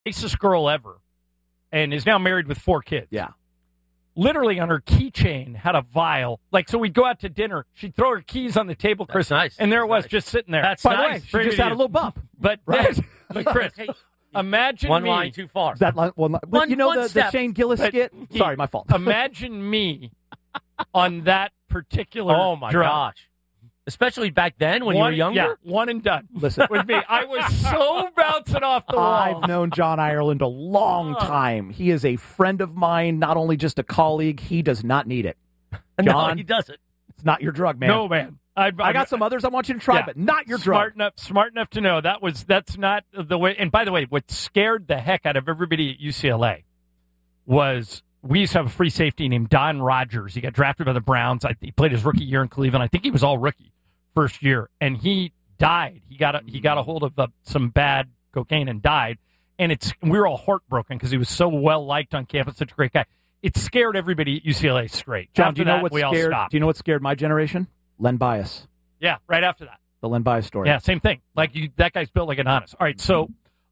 nicest girl ever, and is now married with 4 kids. Yeah. Literally on her keychain had a vial. Like, so we'd go out to dinner. She'd throw her keys on the table, Chris. That's nice. And there it was, Nice. just sitting there. That's By the nice. way, She just had a little bump. But, Right. but Chris, imagine One me. line too far. Is that one the step. Shane Gillis But skit? he- Sorry, my fault. Imagine me on that particular Oh, my drug. gosh. Especially back then when you were younger? Yeah, one and done. Listen. With me. I was so bouncing off the wall. I've known John Ireland a long time. He is a friend of mine, not only just a colleague. He does not need it. No, John, he doesn't. it's not your drug, man. No, man. I got some others I want you to try, Yeah. but not your drug. Smart enough to know that's not the way. And by the way, what scared the heck out of everybody at UCLA was we used to have a free safety named Don Rogers. He got drafted by the Browns. He played his rookie year in Cleveland. I think he was all rookie first year, and he died. He got a hold of some bad cocaine and died. And we were all heartbroken because he was so well liked on campus, such a great guy. It scared everybody at UCLA straight. John, After do you know that, what we all scared? stopped. Do you know what scared my generation? Len Bias, Yeah, right after that. the Len Bias story. Yeah, same thing. Like that guy's built like an honest. All right, so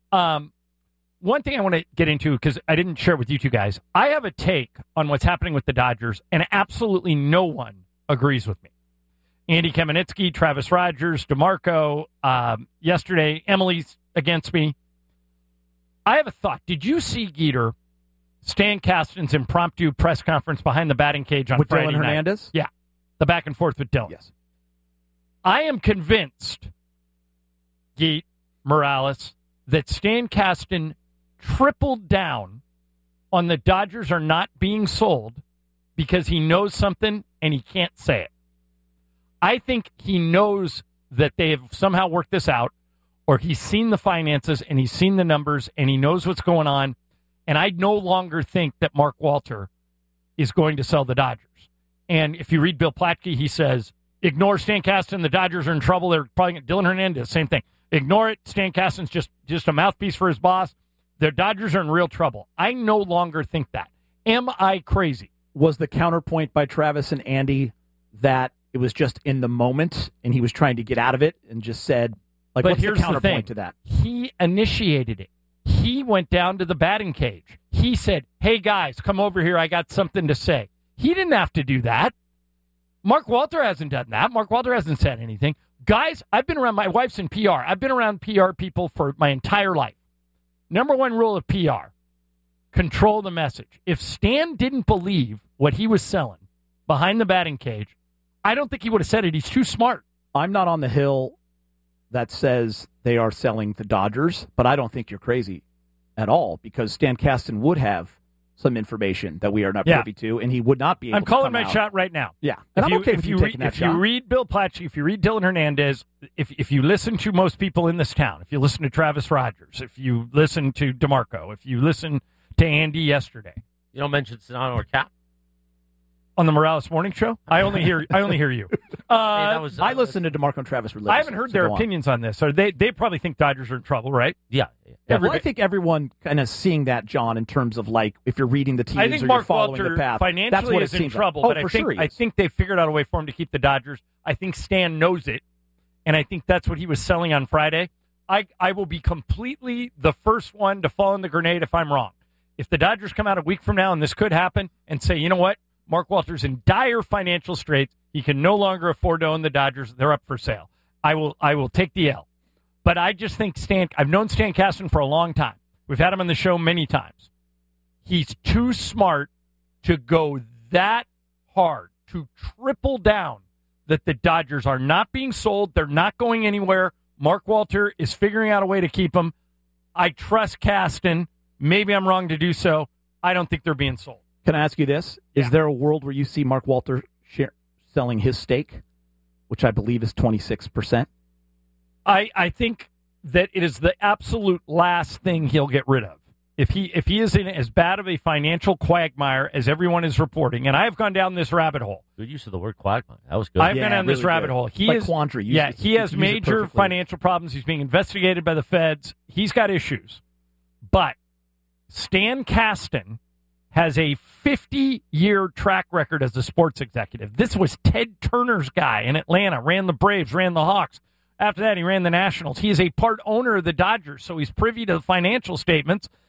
one thing I want to get into, because I didn't share it with you two guys, I have a take on what's happening with the Dodgers, and absolutely no one agrees with me. Andy Kamenetsky, Travis Rogers, DeMarco, yesterday, Emily's against me. I have a thought. Did you see, Geeter, Stan Kasten's impromptu press conference behind the batting cage on with Friday Dylan night? Hernandez? Yeah, the back and forth with Dylan. Yes. I am convinced, Geet, Morales, that Stan Kasten tripled down on the Dodgers are not being sold because he knows something and he can't say it. I think he knows that they have somehow worked this out, or he's seen the finances and he's seen the numbers and he knows what's going on. And I no longer think that Mark Walter is going to sell the Dodgers. And if you read Bill Plaschke, he says, ignore Stan Kasten, the Dodgers are in trouble. They're probably Dylan Hernandez, same thing. Ignore it. Stan Kasten's just a mouthpiece for his boss. The Dodgers are in real trouble. I no longer think that. Am I crazy? Was the counterpoint by Travis and Andy that it was just in the moment and he was trying to get out of it and just said, like, But what's here's the counterpoint thing. to that? He initiated it. He went down to the batting cage. He said, hey, guys, come over here. I got something to say. He didn't have to do that. Mark Walter hasn't done that. Mark Walter hasn't said anything. Guys, I've been around, my wife's in PR. I've been around PR people for my entire life. Number one rule of PR, control the message. If Stan didn't believe what he was selling behind the batting cage, I don't think he would have said it. He's too smart. I'm not on the hill that says they are selling the Dodgers, but I don't think you're crazy at all because Stan Kasten would have some information that we are not privy to, and he would not be able I'm to calling come my out. shot right now. Yeah, and I'm okay with you taking that if shot. you read Bill Plaschke, if you read Dylan Hernandez, if you listen to most people in this town, if you listen to Travis Rogers, if you listen to DeMarco, if you listen to Andy yesterday. You don't mention Sedano or Cap? On the Morales Morning Show? I only hear you. I listened to DeMarco and Travis religiously. I haven't heard their opinions on this. So they probably think Dodgers are in trouble, right? Yeah. Well, I think everyone kind of seeing that, John, in terms of like if you're reading the teams I think or Mark you're following Walter the path. financially that's what is it in seems trouble, like. but Oh, I think they figured out a way for him to keep the Dodgers. I think Stan knows it, and I think that's what he was selling on Friday. I will be completely the first one to fall in the grenade if I'm wrong. If the Dodgers come out a week from now, and this could happen, and say, you know what, Mark Walter's in dire financial straits. He can no longer afford to own the Dodgers. They're up for sale. I will take the L. But I just think I've known Stan Kasten for a long time. We've had him on the show many times. He's too smart to go that hard, to triple down that the Dodgers are not being sold. They're not going anywhere. Mark Walter is figuring out a way to keep them. I trust Kasten. Maybe I'm wrong to do so. I don't think they're being sold. Can I ask you this? Is there a world where you see Mark Walter selling his stake, which I believe is 26%? I think that it is the absolute last thing he'll get rid of. If he is in as bad of a financial quagmire as everyone is reporting, and I have gone down this rabbit hole. Good use of the word quagmire. That was good. I've gone down this rabbit hole. He like is quandary. he has major financial problems. He's being investigated by the feds. He's got issues. But Stan Kasten has a 50-year track record as a sports executive. This was Ted Turner's guy in Atlanta, ran the Braves, ran the Hawks. After that, he ran the Nationals. He is a part owner of the Dodgers, so he's privy to the financial statements.